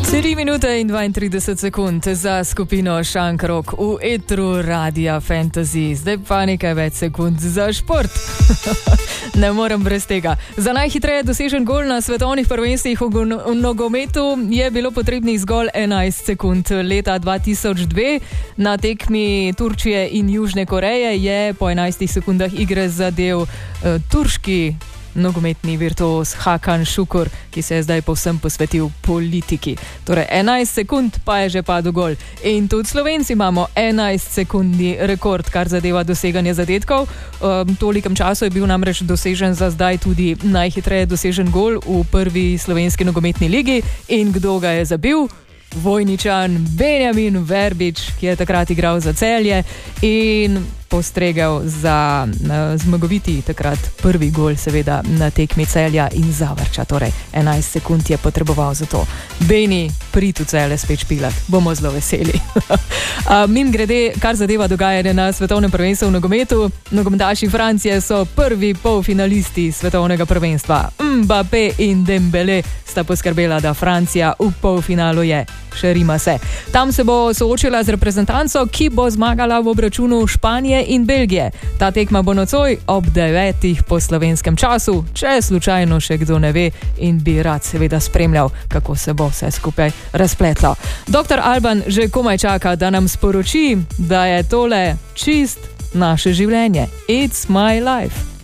3 minute in 32 sekund za skupino Šankrok v etru Radia Fantasy. Zdaj pa nekaj več sekund za šport. Ne morem brez tega. Za najhitreje dosežen gol na svetovnih prvenstvih v nogometu je bilo potrebnih zgolj 11 sekund. Leta 2002 na tekmi Turčije in Južne Koreje je po 11 sekundah igre zadel turški nogometni virtuoz Hakan Šukur, ki se je zdaj povsem posvetil politiki. Torej 11 sekund pa je že padel gol. In tudi Slovenci imamo 11-sekundni rekord, kar zadeva doseganje zadetkov. Tolikem času je bil namreč dosežen za zdaj tudi najhitreje dosežen gol v prvi slovenski nogometni ligi. In kdo ga je zabil? Vojničan Benjamin Verbič, ki je takrat igral za Celje in postregel za zmagoviti takrat prvi gol, seveda na tekmi Celja in Zavrča. Torej 11 sekund je potreboval za to. Beni, prid v Celje spet špilat, bomo zelo veseli. Mimogrede, kar zadeva dogajanje na svetovnem prvenstvu v nogometu, nogometaši Francije so prvi polfinalisti svetovnega prvenstva. Mbappé in Dembele sta poskrbela, da Francija v polfinalu je. Še rima se. Tam se bo soočila z reprezentanco, ki bo zmagala v obračunu Španije in Belgije. Ta tekma bo nocoj ob 9 po slovenskem času, če slučajno še kdo ne ve in bi rad seveda spremljal, kako se bo vse skupaj razpletlo. Dr. Alban že komaj čaka, da nam sporoči, da je tole čist naše življenje. It's my life.